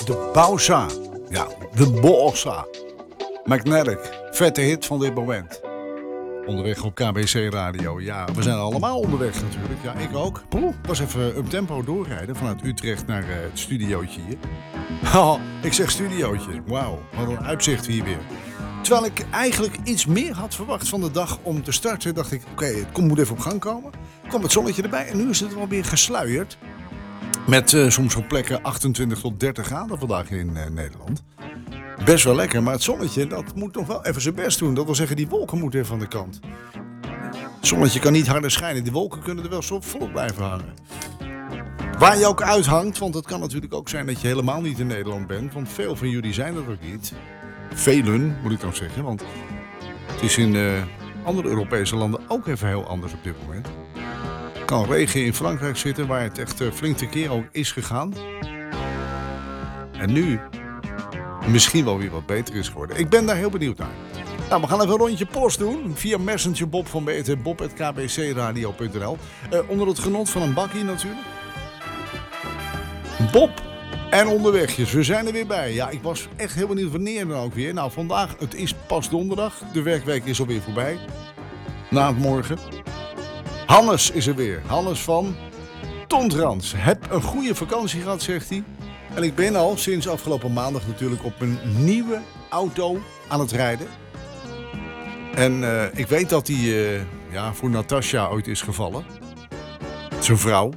de Pausa. Ja, de Bossa. Magnetic. Vette hit van dit moment. Onderweg op KBC Radio. Ja, we zijn allemaal onderweg natuurlijk. Ja, ik ook. Ik was even up tempo doorrijden vanuit Utrecht naar het studiootje hier. Oh, ik zeg studiootje. Wauw, wat een uitzicht hier weer. Terwijl ik eigenlijk iets meer had verwacht van de dag om te starten, dacht ik, oké, het moet even op gang komen. Kwam het zonnetje erbij en nu is het wel weer gesluierd. Met soms op plekken 28 tot 30 graden vandaag in Nederland. Best wel lekker, maar het zonnetje dat moet nog wel even zijn best doen. Dat wil zeggen, die wolken moeten even van de kant. Het zonnetje kan niet harder schijnen. Die wolken kunnen er wel zo vol blijven hangen. Waar je ook uithangt, want het kan natuurlijk ook zijn dat je helemaal niet in Nederland bent. Want veel van jullie zijn dat ook niet. Velen, moet ik dan zeggen. Want het is in andere Europese landen ook even heel anders op dit moment. Kan regen in Frankrijk zitten, waar het echt flink tekeer ook is gegaan. En nu misschien wel weer wat beter is geworden. Ik ben daar heel benieuwd naar. Nou, we gaan even een rondje post doen. Via Messenger Bob van BT, bob@kbcradio.nl. Onder het genot van een bakkie natuurlijk. Bob en onderwegjes, we zijn er weer bij. Ja, ik was echt heel benieuwd wanneer dan ook weer. Nou, vandaag, het is pas donderdag. De werkweek is alweer voorbij. Na het morgen. Hannes is er weer. Hannes van Tontrans. Heb een goede vakantie gehad, zegt hij. En ik ben al sinds afgelopen maandag natuurlijk op een nieuwe auto aan het rijden. En ik weet dat die voor Natasja ooit is gevallen. Zijn vrouw.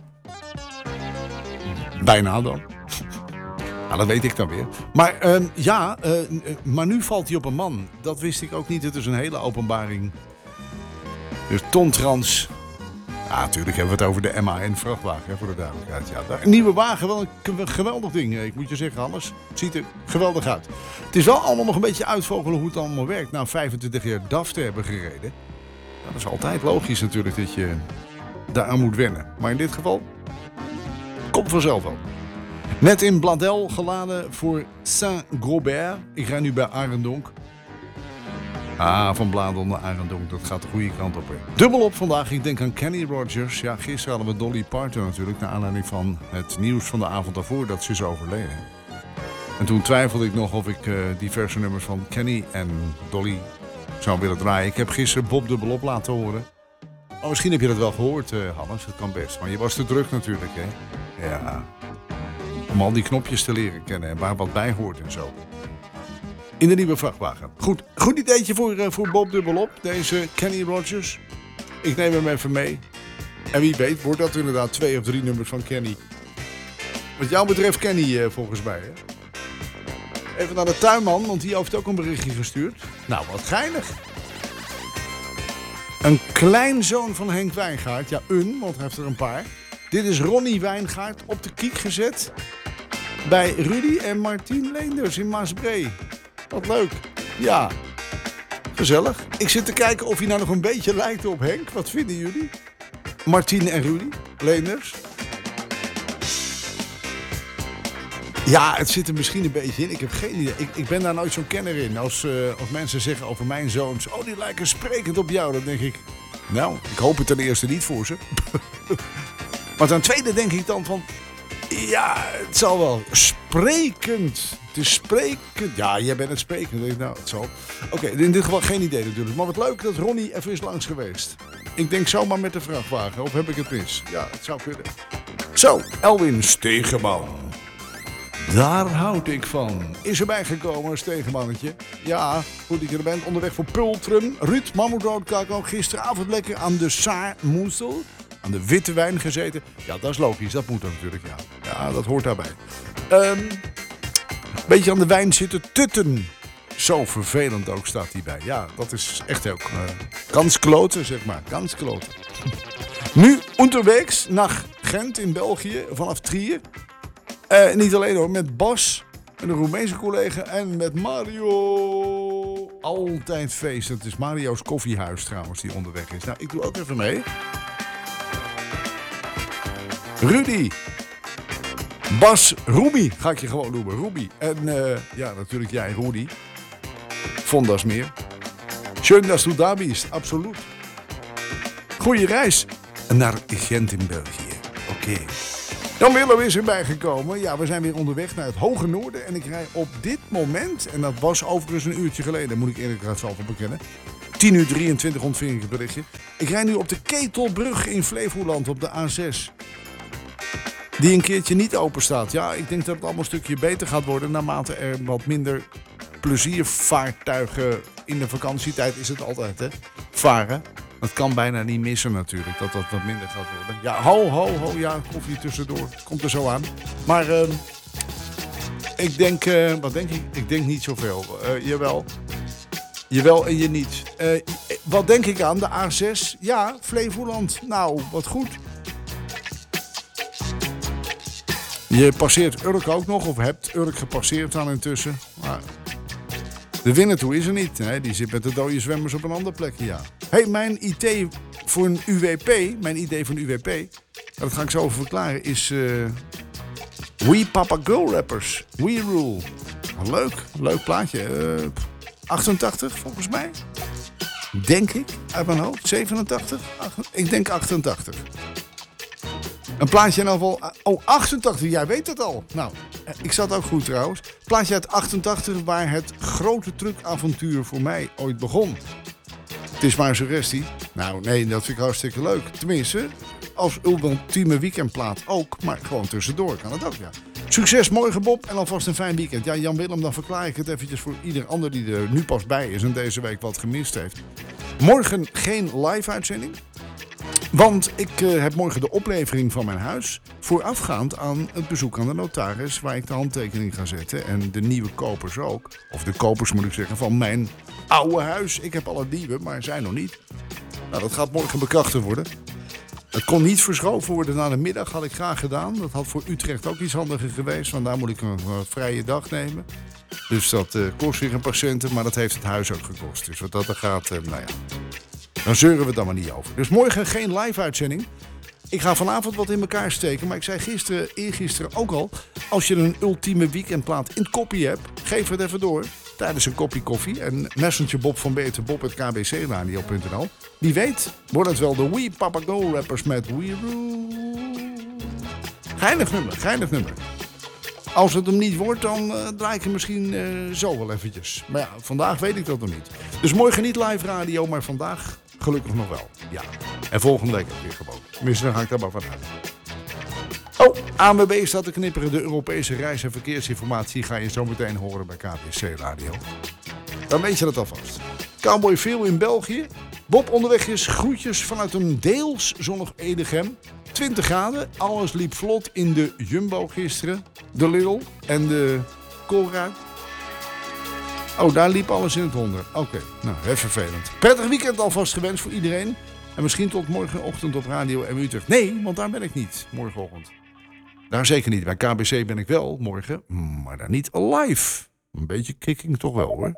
Bijna dan. Nou, dat weet ik dan weer. Maar maar nu valt hij op een man. Dat wist ik ook niet. Het is een hele openbaring. Dus Tontrans. Ja, natuurlijk hebben we het over de MAN-vrachtwagen, voor de duidelijkheid. Ja, een nieuwe wagen, wel een geweldig ding. Ik moet je zeggen, Hannes, het ziet er geweldig uit. Het is wel allemaal nog een beetje uitvogelen hoe het allemaal werkt. Na 25 jaar DAF te hebben gereden. Ja, dat is altijd logisch natuurlijk dat je daaraan moet wennen. Maar in dit geval, komt vanzelf wel. Net in Bladel geladen voor Saint-Grobert. Ik rij nu bij Arendonk. Van Bladel naar Arendonk, dat gaat de goede kant op. Hè. Dubbel op vandaag, ik denk aan Kenny Rogers. Ja, gisteren hadden we Dolly Parton natuurlijk, naar aanleiding van het nieuws van de avond daarvoor dat ze is overleden. En toen twijfelde ik nog of ik diverse nummers van Kenny en Dolly zou willen draaien. Ik heb gisteren Bob dubbel op laten horen. Oh, misschien heb je dat wel gehoord, Hannes, dat kan best. Maar je was te druk natuurlijk, hè. Ja, om al die knopjes te leren kennen en waar wat bij hoort en zo. In de nieuwe vrachtwagen. Goed ideetje voor Bob dubbelop. Deze Kenny Rogers. Ik neem hem even mee. En wie weet wordt dat inderdaad 2 of 3 nummers van Kenny. Wat jou betreft Kenny volgens mij. Hè? Even naar de tuinman, want die heeft ook een berichtje gestuurd. Nou, wat geinig. Een kleinzoon van Henk Wijngaard. Ja, want hij heeft er een paar. Dit is Ronnie Wijngaard op de kiek gezet. Bij Rudy en Martien Leenders in Maasbree. Wat leuk. Ja, gezellig. Ik zit te kijken of hij nou nog een beetje lijkt op Henk. Wat vinden jullie? Martien en Rudy Leenders. Ja, het zit er misschien een beetje in. Ik heb geen idee. Ik ben daar nooit zo'n kenner in. Als mensen zeggen over mijn zoons, oh, die lijken sprekend op jou. Dan denk ik, nou, ik hoop het ten eerste niet voor ze. Maar ten tweede denk ik dan van, ja, het zal wel. Sprekend. Het is sprekend. Ja, jij bent het sprekend. Nou, het zal. Oké, in dit geval geen idee natuurlijk. Maar wat leuk dat Ronnie even is langs geweest. Ik denk zomaar met de vrachtwagen. Of heb ik het mis? Ja, het zou kunnen. Zo, Elwin Stegeman. Daar houd ik van. Is erbij gekomen, Stegemannetje. Ja, goed dat je er bent. Onderweg voor Pultrum. Ruud, Mammoetroodkakao. Gisteravond lekker aan de Saarmoesel. Aan de witte wijn gezeten. Ja, dat is logisch. Dat moet er natuurlijk, ja. Ja, dat hoort daarbij. Beetje aan de wijn zitten tutten. Zo vervelend ook staat hij bij. Ja, dat is echt ook kanskloten, zeg maar. Kanskloten. Nu onderwegs naar Gent in België, vanaf Trier. Niet alleen hoor, met Bas, een Roemeense collega en met Mario. Altijd feest. Het is Mario's koffiehuis trouwens die onderweg is. Nou, ik doe ook even mee. Rudy. Bas, Ruby ga ik je gewoon noemen. Ruby. En ja, natuurlijk jij, Rudy. Vondas meer. Schön, dass du da bist. Absoluut. Goeie reis naar Gent in België. Oké. Jan Willem is erbij gekomen. Ja, we zijn weer onderweg naar het hoge noorden. En ik rij op dit moment, en dat was overigens een uurtje geleden, moet ik eerlijk zelf op bekennen. 10:23 ontving ik het berichtje. Ik rij nu op de Ketelbrug in Flevoland op de A6. Die een keertje niet open staat. Ja, ik denk dat het allemaal een stukje beter gaat worden naarmate er wat minder pleziervaartuigen in de vakantietijd is het altijd, hè? Varen. Dat kan bijna niet missen natuurlijk, dat wat minder gaat worden. Ja, ho, ja, koffie tussendoor. Komt er zo aan. Maar ik denk, wat denk ik? Ik denk niet zoveel. Jawel en je niet. Wat denk ik aan? De A6? Ja, Flevoland. Nou, wat goed. Je passeert Urk ook nog, of hebt Urk gepasseerd dan intussen. Maar de Winnetou is er niet. Nee, die zit met de dode zwemmers op een ander plekje, ja. Hey, mijn idee voor een UWP, dat ga ik zo over verklaren, is We Papa Girl Rappers. We Rule. Leuk plaatje. 88 volgens mij. Denk ik, uit mijn hoofd. 87? Ik denk 88. Een plaatje in ieder geval. Oh, 88, jij weet het al. Nou, ik zat ook goed trouwens. Plaatje uit 88 waar het grote truckavontuur voor mij ooit begon. Het is maar een suggestie. Nou, nee, dat vind ik hartstikke leuk. Tenminste, als ultieme weekendplaat ook. Maar gewoon tussendoor kan het ook, ja. Succes morgen, Bob. En alvast een fijn weekend. Ja, Jan Willem, dan verklaar ik het eventjes voor ieder ander die er nu pas bij is en deze week wat gemist heeft. Morgen geen live-uitzending. Want ik heb morgen de oplevering van mijn huis voorafgaand aan het bezoek aan de notaris waar ik de handtekening ga zetten. En de nieuwe kopers ook. Of de kopers moet ik zeggen van mijn oude huis. Ik heb alle nieuwe, maar zij nog niet. Nou, dat gaat morgen bekrachtigd worden. Het kon niet verschoven worden naar de middag, had ik graag gedaan. Dat had voor Utrecht ook iets handiger geweest, want daar moet ik een vrije dag nemen. Dus dat kost weer een paar centen, maar dat heeft het huis ook gekost. Dus wat dat er gaat, nou ja, dan zeuren we het dan maar niet over. Dus morgen geen live-uitzending. Ik ga vanavond wat in elkaar steken, maar ik zei eergisteren ook al, als je een ultieme weekendplaat in kopie hebt, geef het even door tijdens een kopje koffie. En Messenger Bob van Beter, bob@kbcradio.nl. Wie weet wordt het wel de We Papa Go Rappers met We Rule. Geinig nummer. Als het hem niet wordt, dan draai ik hem misschien zo wel eventjes. Maar ja, vandaag weet ik dat nog niet. Dus morgen niet live radio, maar vandaag gelukkig nog wel. Ja. En volgende week ook weer gewoon. Tenminste, dan ga ik daar maar vanuit. Oh, ANWB staat te knipperen. De Europese reis- en verkeersinformatie ga je zo meteen horen bij KBC Radio. Dan weet je dat alvast. Cowboy Phil in België. Bob onderweg is groetjes vanuit een deels zonnig Edegem. 20 graden. Alles liep vlot in de Jumbo gisteren. De Lidl en de Colruyt. Oh, daar liep alles in het honder. Oké, nou, even vervelend. Prettig weekend alvast gewenst voor iedereen. En misschien tot morgenochtend op Radio M Utrecht. Nee, want daar ben ik niet morgenochtend. Daar zeker niet. Bij KBC ben ik wel morgen, maar daar niet live. Een beetje kicking toch wel, hoor.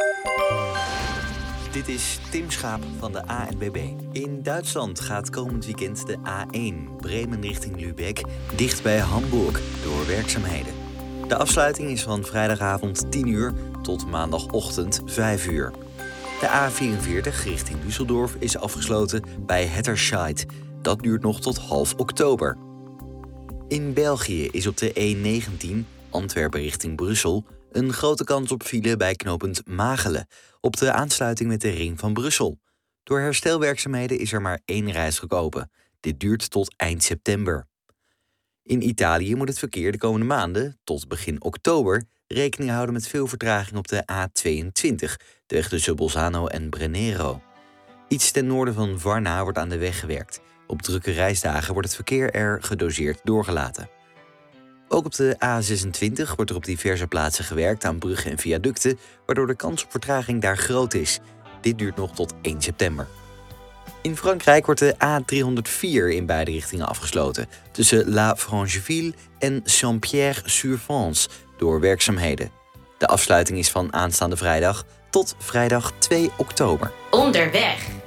Dit is Tim Schaap van de ANWB. In Duitsland gaat komend weekend de A1 Bremen richting Lübeck dicht bij Hamburg door werkzaamheden. De afsluiting is van vrijdagavond 10 uur tot maandagochtend 5 uur. De A44 richting Düsseldorf is afgesloten bij Hetterscheid. Dat duurt nog tot half oktober. In België is op de E19 Antwerpen richting Brussel een grote kans op file bij knooppunt Magelen op de aansluiting met de Ring van Brussel. Door herstelwerkzaamheden is er maar 1 rijstrook open. Dit duurt tot eind september. In Italië moet het verkeer de komende maanden, tot begin oktober, rekening houden met veel vertraging op de A22, de weg tussen Bolzano en Brennero. Iets ten noorden van Varna wordt aan de weg gewerkt. Op drukke reisdagen wordt het verkeer er gedoseerd doorgelaten. Ook op de A26 wordt er op diverse plaatsen gewerkt aan bruggen en viaducten, waardoor de kans op vertraging daar groot is. Dit duurt nog tot 1 september. In Frankrijk wordt de A304 in beide richtingen afgesloten, tussen La Frangeville en Saint-Pierre-sur-Vence, door werkzaamheden. De afsluiting is van aanstaande vrijdag tot vrijdag 2 oktober. Onderweg.